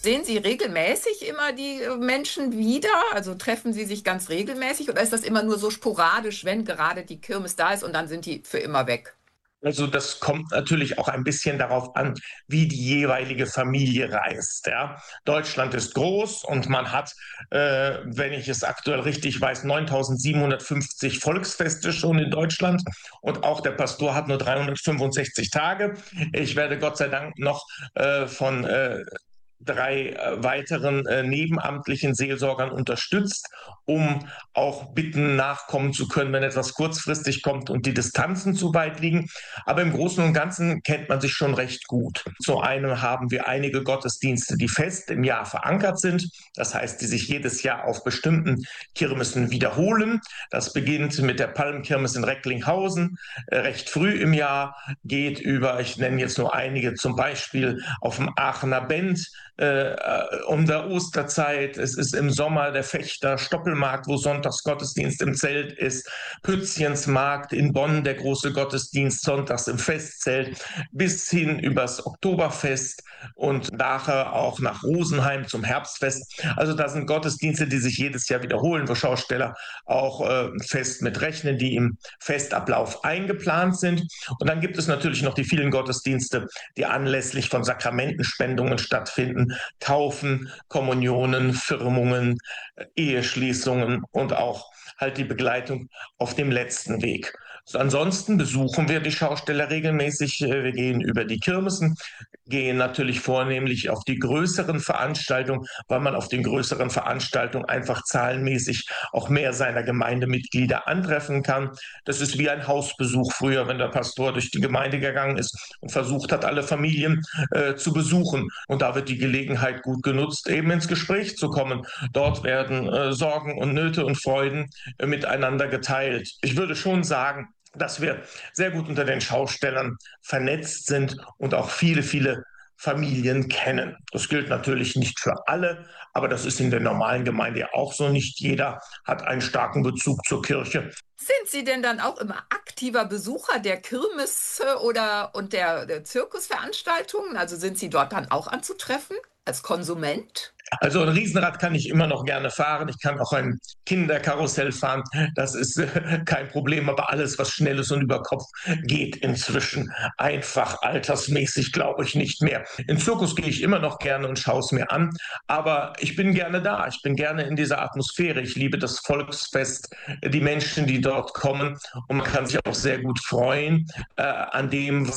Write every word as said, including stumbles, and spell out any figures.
Sehen Sie regelmäßig immer die äh, Menschen wieder? Also treffen Sie sich ganz regelmäßig oder ist das immer nur so sporadisch, wenn gerade die Kirmes da ist und dann sind die für immer weg? Also das kommt natürlich auch ein bisschen darauf an, wie die jeweilige Familie reist. Ja. Deutschland ist groß und man hat, äh, wenn ich es aktuell richtig weiß, neuntausendsiebenhundertfünfzig Volksfeste schon in Deutschland und auch der Pastor hat nur dreihundertfünfundsechzig Tage. Ich werde Gott sei Dank noch äh, von äh, drei äh, weiteren äh, nebenamtlichen Seelsorgern unterstützt, um auch Bitten nachkommen zu können, wenn etwas kurzfristig kommt und die Distanzen zu weit liegen. Aber im Großen und Ganzen kennt man sich schon recht gut. Zum einen haben wir einige Gottesdienste, die fest im Jahr verankert sind. Das heißt, die sich jedes Jahr auf bestimmten Kirmessen wiederholen. Das beginnt mit der Palmkirmes in Recklinghausen, äh, recht früh im Jahr, geht über, ich nenne jetzt nur einige, zum Beispiel auf dem Aachener Bend, äh, um der Osterzeit. Es ist im Sommer der Fechter Stoppelmarkt, wo sonntags Gottesdienst im Zelt ist. Pützchensmarkt in Bonn, der große Gottesdienst sonntags im Festzelt, bis hin übers Oktoberfest und nachher auch nach Rosenheim zum Herbstfest. Also da sind Gottesdienste, die sich jedes Jahr wiederholen, wo Schausteller auch äh, fest mit rechnen, die im Festablauf eingeplant sind. Und dann gibt es natürlich noch die vielen Gottesdienste, die anlässlich von Sakramentenspendungen stattfinden, Taufen, Kommunionen, Firmungen, Eheschließungen und auch halt die Begleitung auf dem letzten Weg. So, ansonsten besuchen wir die Schausteller regelmäßig. Wir gehen über die Kirmessen, gehen natürlich vornehmlich auf die größeren Veranstaltungen, weil man auf den größeren Veranstaltungen einfach zahlenmäßig auch mehr seiner Gemeindemitglieder antreffen kann. Das ist wie ein Hausbesuch früher, wenn der Pastor durch die Gemeinde gegangen ist und versucht hat, alle Familien äh, zu besuchen. Und da wird die Gelegenheit gut genutzt, eben ins Gespräch zu kommen. Dort werden äh, Sorgen und Nöte und Freuden äh, miteinander geteilt. Ich würde schon sagen, dass wir sehr gut unter den Schaustellern vernetzt sind und auch viele, viele Familien kennen. Das gilt natürlich nicht für alle, aber das ist in der normalen Gemeinde ja auch so. Nicht jeder hat einen starken Bezug zur Kirche. Sind Sie denn dann auch immer aktiver Besucher der Kirmesse oder und der, der Zirkusveranstaltungen? Also sind Sie dort dann auch anzutreffen als Konsument? Also ein Riesenrad kann ich immer noch gerne fahren. Ich kann auch ein Kinderkarussell fahren. Das ist äh, kein Problem. Aber alles, was schnell ist und über Kopf geht inzwischen einfach altersmäßig, glaube ich, nicht mehr. In Zirkus gehe ich immer noch gerne und schaue es mir an. Aber ich bin gerne da. Ich bin gerne in dieser Atmosphäre. Ich liebe das Volksfest, die Menschen, die dort kommen. Und man kann sich auch sehr gut freuen äh, an dem,